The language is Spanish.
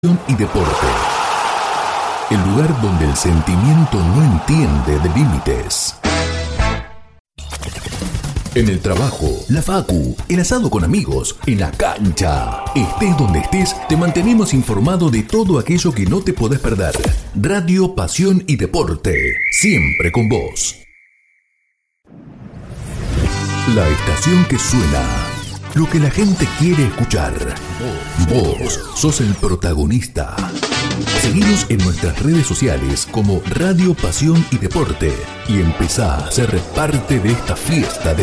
Y deporte. El lugar donde el sentimiento no entiende de límites. En el trabajo, la facu, el asado con amigos, en la cancha. Estés donde estés, te mantenemos informado de todo aquello que no te podés perder. Radio, pasión y deporte. Siempre con vos. La estación que suena. Lo que la gente quiere escuchar. Vos sos el protagonista. Seguinos en nuestras redes sociales como Radio, Pasión y Deporte y empezá a ser parte de esta fiesta de